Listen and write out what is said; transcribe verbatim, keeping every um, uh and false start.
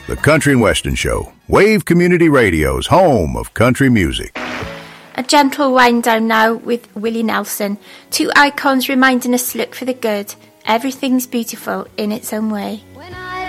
The Country and Western Show, Wave Community Radio's home of country music. A gentle wind down now with Willie Nelson. Two icons reminding us to look for the good. Everything's beautiful in its own way. When I